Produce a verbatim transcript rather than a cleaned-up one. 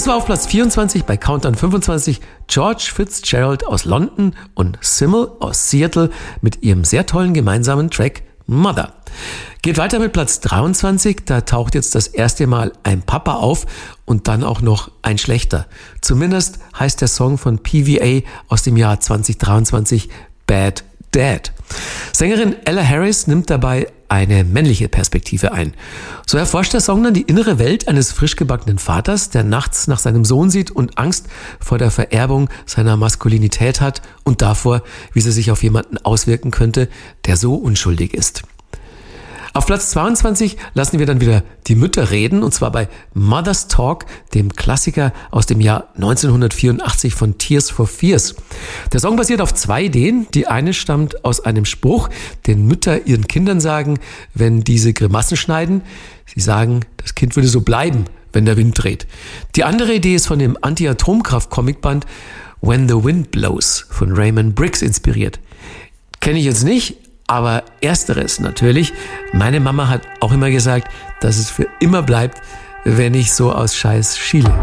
Das war auf Platz vierundzwanzig bei Countdown fünfundzwanzig George Fitzgerald aus London und Simmel aus Seattle mit ihrem sehr tollen gemeinsamen Track Mother. Geht weiter mit Platz dreiundzwanzig, da taucht jetzt das erste Mal ein Papa auf und dann auch noch ein schlechter. Zumindest heißt der Song von P V A aus dem Jahr zwanzig dreiundzwanzig Bad Dad. Sängerin Ella Harris nimmt dabei eine männliche Perspektive ein. So erforscht der Song dann die innere Welt eines frisch gebackenen Vaters, der nachts nach seinem Sohn sieht und Angst vor der Vererbung seiner Maskulinität hat und davor, wie sie sich auf jemanden auswirken könnte, der so unschuldig ist. Auf Platz zweiundzwanzig lassen wir dann wieder die Mütter reden, und zwar bei Mother's Talk, dem Klassiker aus dem Jahr neunzehnhundertvierundachtzig von Tears for Fears. Der Song basiert auf zwei Ideen. Die eine stammt aus einem Spruch, den Mütter ihren Kindern sagen, wenn diese Grimassen schneiden. Sie sagen, das Kind würde so bleiben, wenn der Wind dreht. Die andere Idee ist von dem Anti-Atomkraft-Comicband When the Wind Blows von Raymond Briggs inspiriert. Kenne ich jetzt nicht, aber ersteres natürlich. Meine Mama hat auch immer gesagt, dass es für immer bleibt, wenn ich so aus Scheiß schiele.